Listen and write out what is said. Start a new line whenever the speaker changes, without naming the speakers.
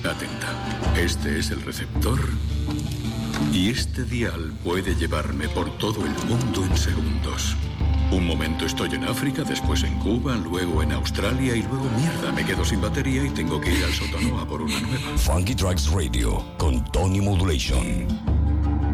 Atenta. Este es el receptor. Y este dial puede llevarme por todo el mundo en segundos. Un momento estoy en África, después en Cuba, luego en Australia y luego mierda, me quedo sin batería y tengo que ir al sótano a por una nueva.
Funky Tracks Radio con Tony Modulation.